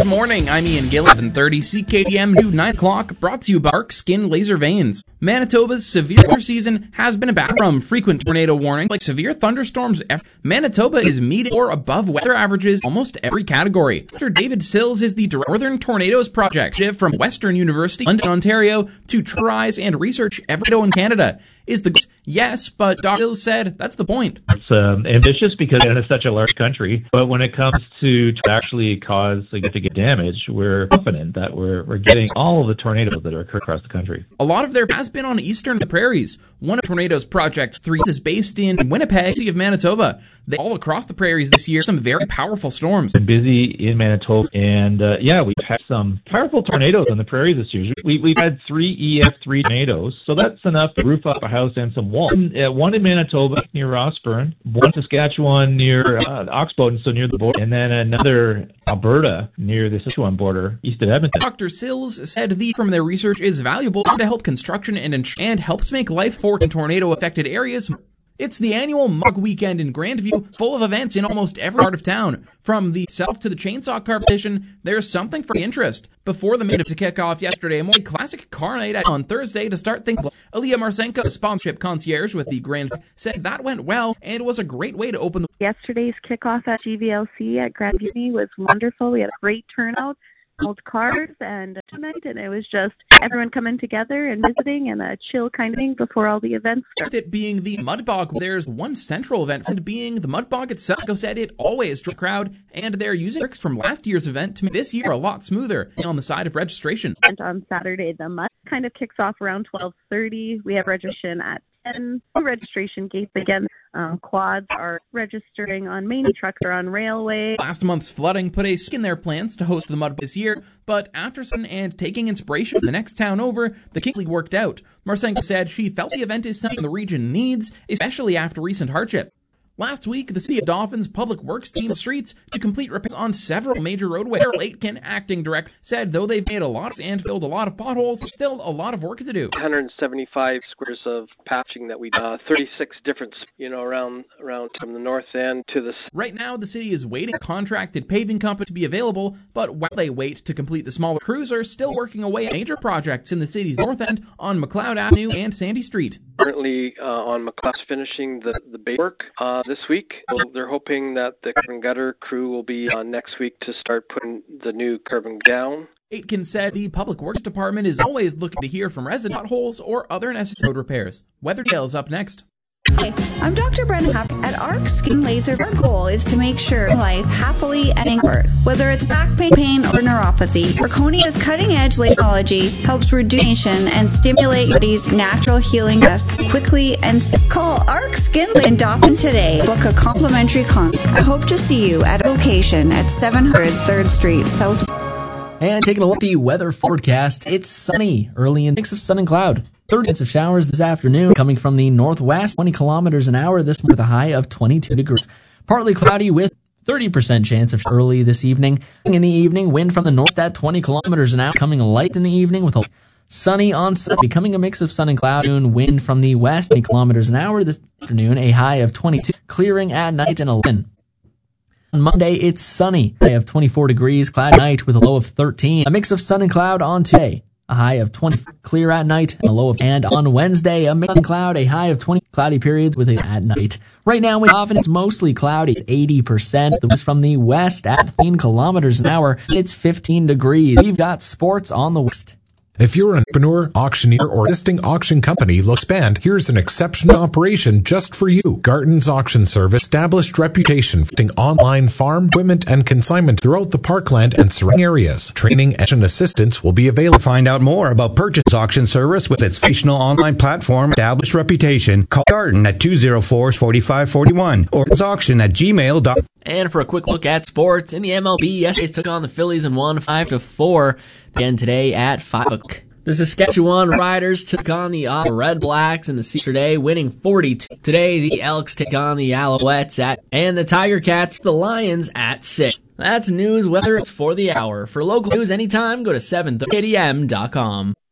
Good morning, I'm Ian Gill, 11:30 CKDM to 9 o'clock, brought to you by Arc Skin Laser Veins. Manitoba's severe weather season has been back from frequent tornado warnings like severe thunderstorms. Manitoba is meeting or above weather averages almost every category. Dr. David Sills is the Northern Tornadoes Project from Western University, London, Ontario, to tries and research every tornado in Canada. Is the yes, but Dr. Sills said that's the point. It's ambitious because Canada is such a large country, but when it comes to actually cause significant damage, we're confident that we're getting all of the tornadoes that are occurring across the country. A lot of there has been on eastern prairies. One of Tornadoes Project's 3 is based in Winnipeg, city of Manitoba. They all across the prairies this year, some very powerful storms. Been busy in Manitoba, and we've had some powerful tornadoes on the prairies this year. We've had 3 EF3 tornadoes, so that's enough to roof up a house and some walls. One in Manitoba near Rossburn, one in Saskatchewan near Oxbow, so near the border, and then another Alberta near the Saskatchewan border, east of Edmonton. Dr. Sills said from their research is valuable to help construction and helps make life for tornado-affected areas. It's the annual Mug Weekend in Grandview, full of events in almost every part of town. From the self to the chainsaw competition, there's something for interest. Before the meetup to kick off yesterday, a more classic car night on Thursday to start things. Aliyah Marsenko, sponsorship concierge with the Grand, said that went well and was a great way to open the... Yesterday's kickoff at GVLC at Grandview was wonderful. We had a great turnout. Old cars and tonight, and it was just everyone coming together and visiting and a chill kind of thing before all the events start. With it being the Mud Bog, there's one central event, and being the Mud Bog itself, said it always drew a crowd, and they're using tricks from last year's event to make this year a lot smoother on the side of registration. And on Saturday, the Mud kind of kicks off around 12:30. We have registration at 10. Registration gates again. Quads are registering on main, trucks are on railway. Last month's flooding put a stake in their plans to host the Mud this year, but after some and taking inspiration from the next town over, the Kinkley worked out. Marsenko said she felt the event is something the region needs, especially after recent hardship. Last week, the City of Dauphins Public Works team the streets to complete repairs on several major roadways. Daryl Aitken, acting director, said though they've made a lot and filled a lot of potholes, still a lot of work to do. 175 squares of patching that we 36 different, around from the north end to the... Right now, the city is waiting for a contracted paving company to be available, but while they wait to complete the smaller crews, are still working away on major projects in the city's north end on McLeod Avenue and Sandy Street. Currently on McLeod finishing the base work this week. They're hoping that the curb and gutter crew will be on next week to start putting the new curb and down. Aitken said the Public Works Department is always looking to hear from resident potholes or other necessary road repairs. Weather details up next. Hi, I'm Dr. Brenna at Arc Skin Laser. Our goal is to make sure life happily and in comfort. Whether it's back pain or neuropathy, Arconia's cutting-edge laser technology helps reduce and stimulate your body's natural healing process quickly and call Arc Skin Laser in Dauphin today. Book a complimentary consult. I hope to see you at a location at 700 3rd Street South. And taking a look at the weather forecast, it's sunny, early in mix of sun and cloud. 30 minutes of showers this afternoon coming from the northwest, 20 kilometers an hour this morning with a high of 22 degrees. Partly cloudy with 30% chance of early this evening. In the evening, wind from the north at 20 kilometers an hour, coming light in the evening with a sunny on Sunday, becoming a mix of sun and cloud. Wind from the west, 20 kilometers an hour this afternoon, a high of 22, clearing at night and 11. On Monday, it's sunny, a high of 24 degrees, cloudy night with a low of 13. A mix of sun and cloud on Tuesday, a high of 20, clear at night and a low of. And on Wednesday, a mix of cloud, a high of 20, cloudy periods with a at night. Right now, often it's mostly cloudy. It's 80%. The wind from the west at 15 kilometers an hour. It's 15 degrees. We've got sports on the west. If you're an entrepreneur, auctioneer, or existing auction company looking to expand, here's an exceptional operation just for you. Garton's Auction Service established reputation for online farm equipment and consignment throughout the Parkland and surrounding areas. Training and assistance will be available. Find out more about Purchase Auction Service with its sensational online platform, established reputation. Call Garton at 204-4541 or it's auction@gmail.com. And for a quick look at sports, in the MLB, yesterday's took on the Phillies and won 5-4. Again today at 5 o'clock. The Saskatchewan Riders took on the Red Blacks in the series today, winning 42. Today, the Elks take on the Alouettes and the Tiger Cats, the Lions at 6. That's news, weather, it's for the hour. For local news anytime, go to 730kdm.com.